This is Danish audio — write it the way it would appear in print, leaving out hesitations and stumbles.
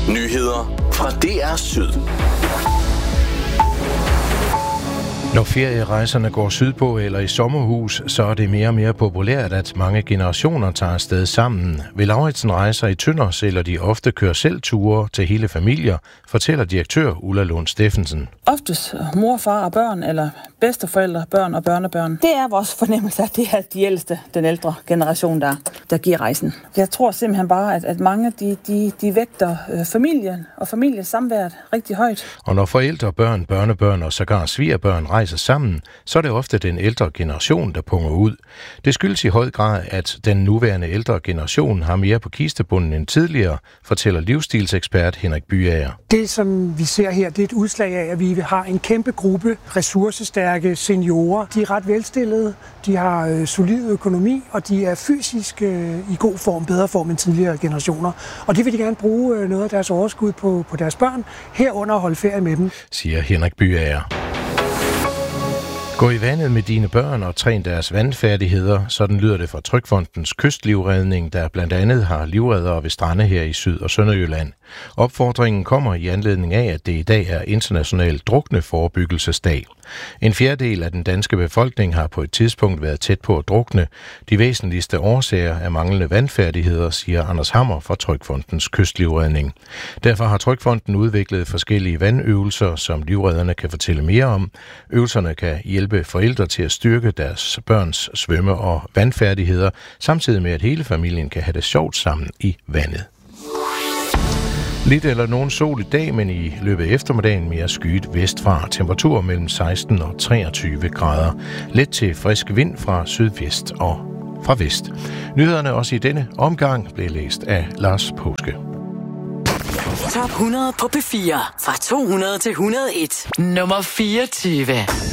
Nyheder fra DR Syd. Når ferierejserne går sydpå eller i sommerhus, så er det mere og mere populært, at mange generationer tager afsted sammen. Ved Lauritsen Rejser i Tønder sælger de ofte kører selv ture til hele familier, fortæller direktør Ulla Lund Steffensen. Oftest mor, far og børn, eller bedsteforældre, børn og børnebørn. Det er vores fornemmelse, at det er de ældste, den ældre generation, der giver rejsen. Jeg tror simpelthen bare, at mange de vægter familien og familiesamværet rigtig højt. Og når forældre, børn, børnebørn og sågar svigerbørn rejser sammen, så er det ofte den ældre generation, der punger ud. Det skyldes i høj grad, at den nuværende ældre generation har mere på kistebunden end tidligere, fortæller livsstilsekspert Henrik Byager. Det, som vi ser her, det er et udslag af, at vi har en kæmpe gruppe ressourcestærke seniorer. De er ret velstillede, de har solid økonomi, og de er fysisk i god form, bedre form end tidligere generationer. Og det vil de gerne bruge noget af deres overskud på deres børn, herunder at holde ferie med dem, siger Henrik Byager. Gå i vandet med dine børn og træn deres vandfærdigheder, sådan lyder det fra Trygfondens Kystlivredning, der blandt andet har livreddere ved strande her i Syd- og Sønderjylland. Opfordringen kommer i anledning af, at det i dag er international drukneforebyggelsesdag. En fjerdedel af den danske befolkning har på et tidspunkt været tæt på at drukne. De væsentligste årsager er manglende vandfærdigheder, siger Anders Hammer fra Trygfondens Kystlivredning. Derfor har Trygfonden udviklet forskellige vandøvelser, som livredderne kan fortælle mere om. Øvelserne kan hjælpe forældre til at styrke deres børns svømme- og vandfærdigheder, samtidig med at hele familien kan have det sjovt sammen i vandet. Lidt eller nogen sol i dag, men i løbet af eftermiddagen mere skyet vestfra. Temperatur mellem 16 og 23 grader. Let til frisk vind fra sydvest og fra vest. Nyhederne også i denne omgang blev læst af Lars Påske. Top 100 på P4. Fra 200 til 101. Nummer 24.